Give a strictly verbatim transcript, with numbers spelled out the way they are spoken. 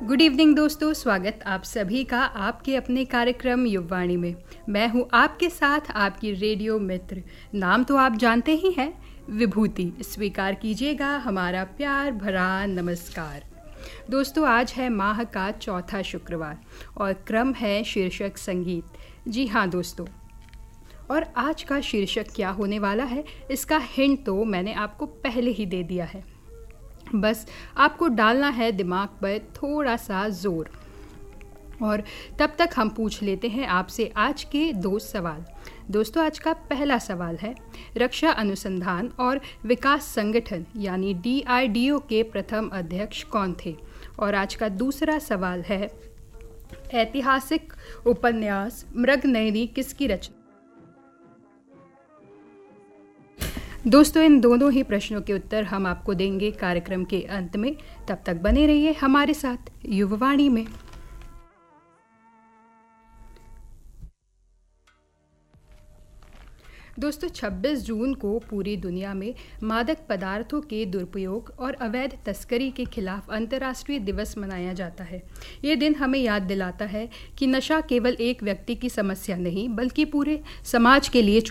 Good evening दोस्तों, स्वागत आप सभी का आपके अपने कार्यक्रम युववाणी में। मैं हूं आपके साथ आपकी रेडियो मित्र। नाम तो आप जानते ही हैं, विभूति। स्वीकार कीजिएगा हमारा प्यार भरा नमस्कार। दोस्तों, आज है माह का चौथा शुक्रवार और क्रम है शीर्षक संगीत। जी हाँ दोस्तों, और आज का शीर्षक क्या होने वाला है इसका हिंट तो मैंने आपको पहले ही दे दिया है। बस आपको डालना है दिमाग पर थोड़ा सा जोर। और तब तक हम पूछ लेते हैं आपसे आज के दो सवाल। दोस्तों, आज का पहला सवाल है, रक्षा अनुसंधान और विकास संगठन यानी डी आर डी ओ के प्रथम अध्यक्ष कौन थे। और आज का दूसरा सवाल है, ऐतिहासिक उपन्यास मृगनयनी किसकी रचना। दोस्तों, इन दोनों ही प्रश्नों के उत्तर हम आपको देंगे कार्यक्रम के अंत में। तब तक बने रहिए हमारे साथ युववाणी में। दोस्तों, छब्बीस जून को पूरी दुनिया में मादक पदार्थों के दुरुपयोग और अवैध तस्करी के खिलाफ अंतर्राष्ट्रीय दिवस मनाया जाता है। ये दिन हमें याद दिलाता है कि नशा केवल एक व्यक्ति की समस्या नहीं बल्कि पूरे समाज के लिए